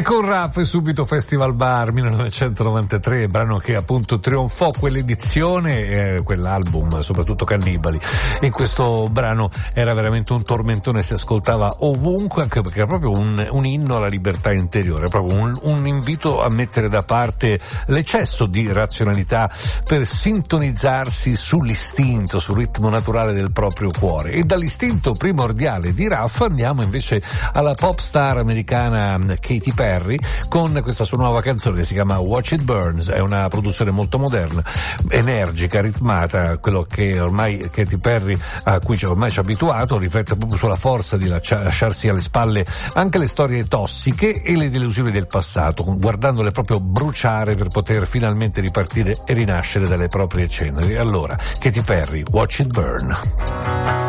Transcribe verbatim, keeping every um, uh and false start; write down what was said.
E con Raff e subito Festival Bar millenovecentonovantatré, brano che appunto trionfò quell'edizione, eh, quell'album, soprattutto Cannibali. In questo brano era veramente un tormentone, si ascoltava ovunque, anche perché era proprio un, un inno alla libertà interiore, proprio un, un invito a mettere da parte l'eccesso di razionalità per sintonizzarsi sull'istinto, sul ritmo naturale del proprio cuore. E dall'istinto primordiale di Raff andiamo invece alla pop star americana Katy Perry con questa sua nuova canzone che si chiama Watch It Burns. È una produzione molto moderna, energica, ritmata, quello che ormai Katy Perry, a cui ormai ci ha abituato, riflette proprio sulla forza di lasciarsi alle spalle anche le storie tossiche e le delusioni del passato, guardandole proprio bruciare per poter finalmente ripartire e rinascere dalle proprie ceneri. Allora, Katy Perry, Watch It Burn.